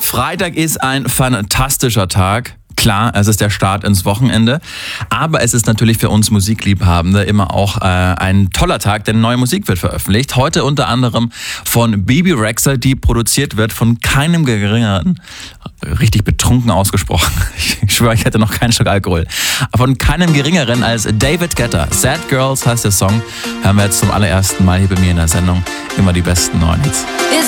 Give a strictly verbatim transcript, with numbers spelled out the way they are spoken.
Freitag ist ein fantastischer Tag. Klar, es ist der Start ins Wochenende, aber es ist natürlich für uns Musikliebhabende immer auch äh, ein toller Tag, denn neue Musik wird veröffentlicht. Heute unter anderem von Bebe Rexha, die produziert wird von keinem geringeren, richtig betrunken ausgesprochen, ich schwöre, ich hätte noch keinen Schluck Alkohol, von keinem geringeren als David Guetta. Sad Girls heißt der Song, hören wir jetzt zum allerersten Mal hier bei mir in der Sendung immer die besten neuen Hits.